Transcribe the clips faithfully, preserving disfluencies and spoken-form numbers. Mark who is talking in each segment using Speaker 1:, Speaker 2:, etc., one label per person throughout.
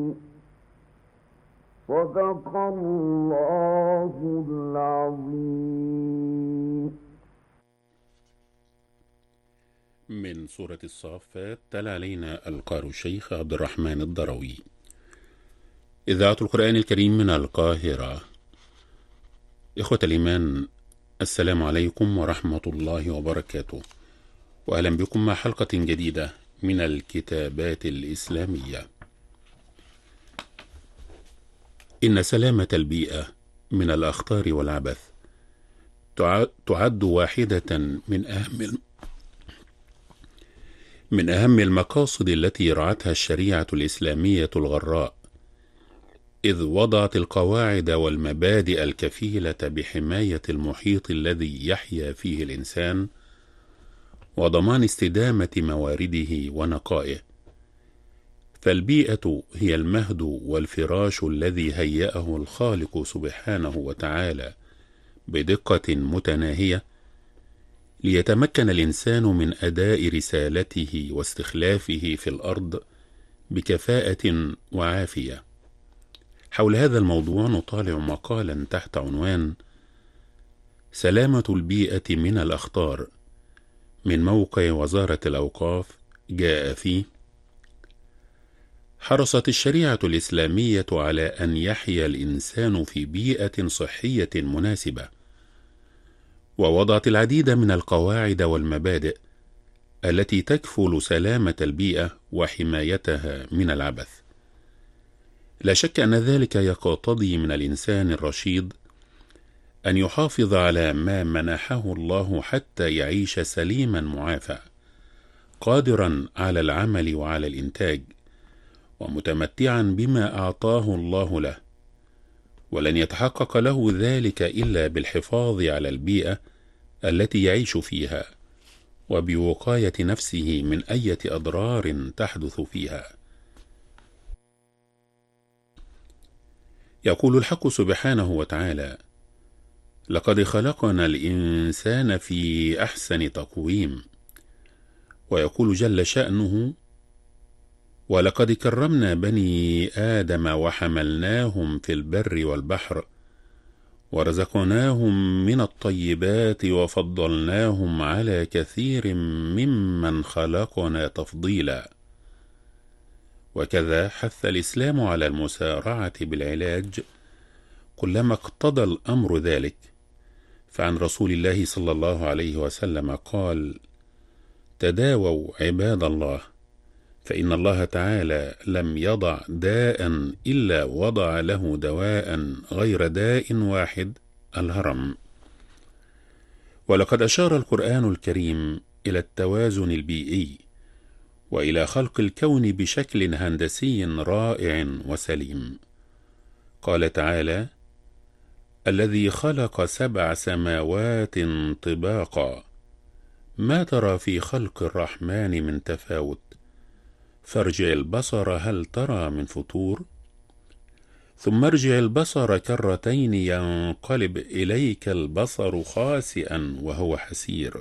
Speaker 1: صدق الله العظيم.
Speaker 2: من سورة الصافات تلا علينا القارئ الشيخ عبد الرحمن الضروي. إذاعة القرآن الكريم من القاهرة. إخوة الإيمان، السلام عليكم ورحمة الله وبركاته، وأهلا بكم مع حلقة جديدة من الكتابات الإسلامية. إن سلامة البيئة من الأخطار والعبث تعد واحدة من أهم من أهم المقاصد التي رعتها الشريعة الإسلامية الغراء، إذ وضعت القواعد والمبادئ الكفيلة بحماية المحيط الذي يحيا فيه الإنسان وضمان استدامة موارده ونقائه. فالبيئة هي المهد والفراش الذي هيأه الخالق سبحانه وتعالى بدقة متناهية ليتمكن الإنسان من أداء رسالته واستخلافه في الأرض بكفاءة وعافية. حول هذا الموضوع نطالع مقالا تحت عنوان سلامة البيئة من الأخطار من موقع وزارة الأوقاف. جاء فيه: حرصت الشريعة الإسلامية على أن يحيا الإنسان في بيئة صحية مناسبة، ووضعت العديد من القواعد والمبادئ التي تكفل سلامة البيئة وحمايتها من العبث. لا شك أن ذلك يقتضي من الإنسان الرشيد أن يحافظ على ما منحه الله حتى يعيش سليما معافى، قادرا على العمل وعلى الإنتاج، ومتمتعا بما أعطاه الله له. ولن يتحقق له ذلك إلا بالحفاظ على البيئة التي يعيش فيها، وبوقاية نفسه من أي أضرار تحدث فيها. يقول الحق سبحانه وتعالى: لقد خلقنا الإنسان في أحسن تقويم. ويقول جل شأنه: ولقد كرمنا بني آدم وحملناهم في البر والبحر ورزقناهم من الطيبات وفضلناهم على كثير ممن خلقنا تفضيلا. وكذا حث الإسلام على المسارعة بالعلاج كلما اقتضى الأمر ذلك. فعن رسول الله صلى الله عليه وسلم قال: تداووا عباد الله، فإن الله تعالى لم يضع داء إلا وضع له دواء غير داء واحد، الهرم. ولقد أشار القرآن الكريم إلى التوازن البيئي وإلى خلق الكون بشكل هندسي رائع وسليم. قال تعالى: الذي خلق سبع سماوات طباقا ما ترى في خلق الرحمن من تفاوت فارجع البصر هل ترى من فطور ثم ارجع البصر كرتين ينقلب إليك البصر خاسئا وهو حسير.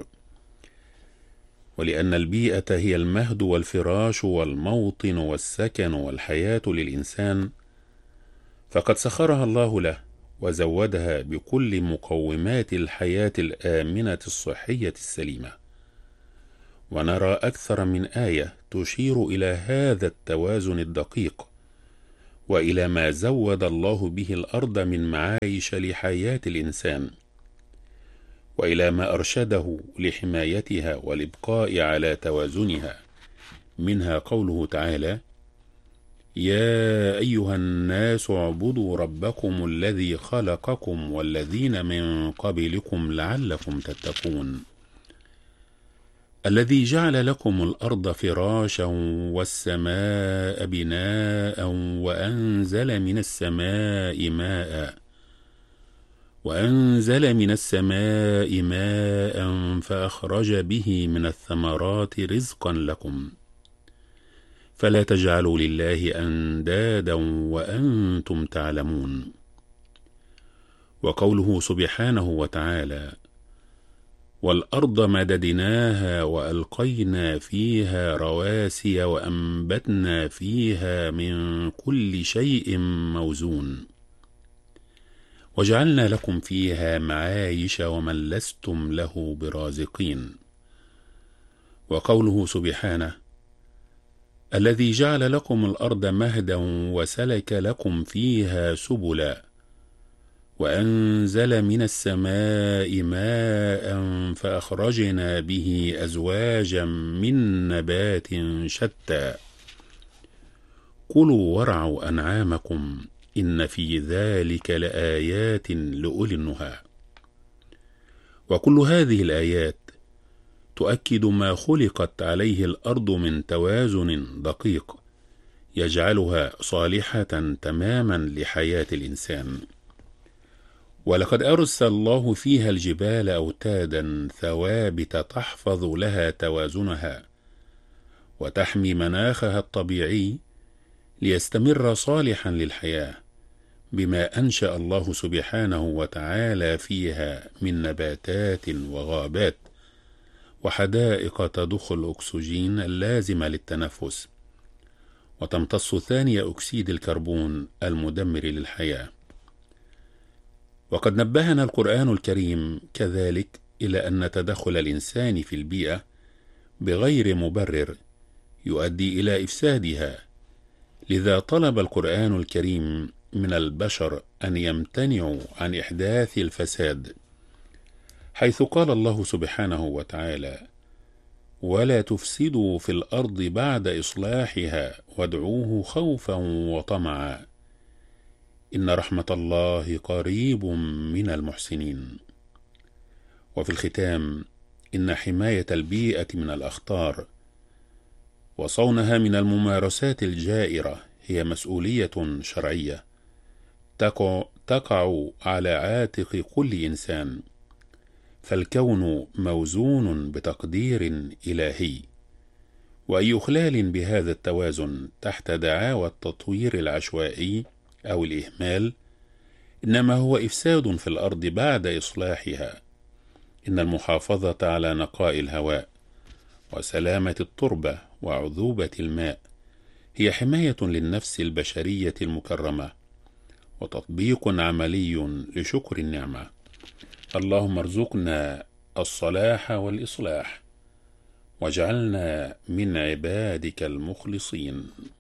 Speaker 2: ولأن البيئة هي المهد والفراش والموطن والسكن والحياة للإنسان، فقد سخرها الله له وزودها بكل مقومات الحياة الآمنة الصحية السليمة. ونرى أكثر من آية تشير إلى هذا التوازن الدقيق، وإلى ما زود الله به الأرض من معايش لحياة الإنسان، وإلى ما أرشده لحمايتها والإبقاء على توازنها. منها قوله تعالى: يا أيها الناس اعبدوا ربكم الذي خلقكم والذين من قبلكم لعلكم تتقون، الذي جعل لكم الأرض فراشا والسماء بناء وأنزل من السماء ماء وأنزل من السماء ماء فأخرج به من الثمرات رزقا لكم فلا تجعلوا لله أندادا وأنتم تعلمون. وقوله سبحانه وتعالى: والأرض مددناها وألقينا فيها رواسي وأنبتنا فيها من كل شيء موزون وجعلنا لكم فيها معايش ومن لستم له برازقين. وقوله سبحانه: الذي جعل لكم الأرض مهدا وسلك لكم فيها سبلا وأنزل من السماء ماء فأخرجنا به أزواجا من نبات شتى كلوا وارعوا أنعامكم إن في ذلك لآيات لأولي النهى. وكل هذه الآيات تؤكد ما خلقت عليه الأرض من توازن دقيق يجعلها صالحة تماما لحياة الإنسان. ولقد أرسل الله فيها الجبال أوتادا ثوابت تحفظ لها توازنها وتحمي مناخها الطبيعي ليستمر صالحا للحياة بما أنشأ الله سبحانه وتعالى فيها من نباتات وغابات وحدائق تضخ الأكسجين اللازم للتنفس وتمتص ثاني أكسيد الكربون المدمر للحياة. وقد نبهنا القرآن الكريم كذلك إلى أن تدخل الإنسان في البيئة بغير مبرر يؤدي إلى إفسادها، لذا طلب القرآن الكريم من البشر أن يمتنعوا عن إحداث الفساد، حيث قال الله سبحانه وتعالى: ولا تفسدوا في الأرض بعد إصلاحها وادعوه خوفا وطمعا إن رحمة الله قريب من المحسنين. وفي الختام، إن حماية البيئة من الأخطار وصونها من الممارسات الجائرة هي مسؤولية شرعية تقع, تقع على عاتق كل إنسان، فالكون موزون بتقدير إلهي، وأي إخلال بهذا التوازن تحت دعاوى التطوير العشوائي أو الإهمال إنما هو إفساد في الأرض بعد إصلاحها. إن المحافظة على نقاء الهواء وسلامة التربة وعذوبة الماء هي حماية للنفس البشرية المكرمة وتطبيق عملي لشكر النعمة. اللهم ارزقنا الصلاح والإصلاح واجعلنا من عبادك المخلصين.